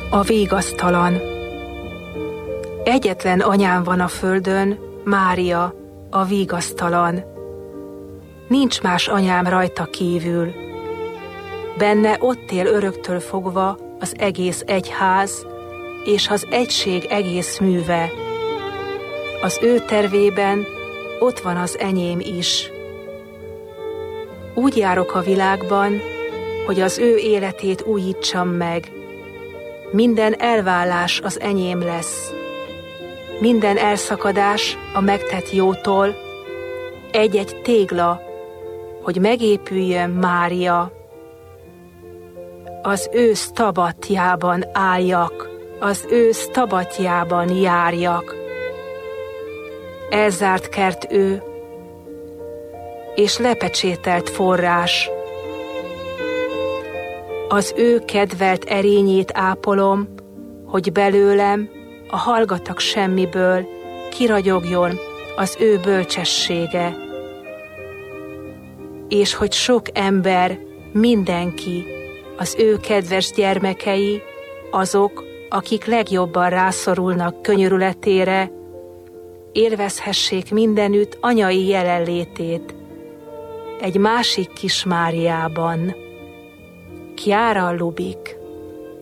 A vigasztalan. Egyetlen anyám van a földön, Mária, a vigasztalan. Nincs más anyám rajta kívül. Benne ott él öröktől fogva az egész egyház, és az egység egész műve. Az ő tervében ott van az enyém is. Úgy járok a világban, hogy az ő életét újítsam meg. Minden elvállás az enyém lesz. Minden elszakadás a megtett jótól, egy-egy tégla, hogy megépüljön Mária. Az ő sztabatjában álljak, az ő sztabatjában járjak. Elzárt kert ő, és lepecsételt forrás. Az ő kedvelt erényét ápolom, hogy belőlem, a hallgatak semmiből, kiragyogjon az ő bölcsessége. És hogy sok ember, mindenki, az ő kedves gyermekei, azok, akik legjobban rászorulnak könyörületére, élvezhessék mindenütt anyai jelenlétét, egy másik kis Máriában. Chiara Lubich.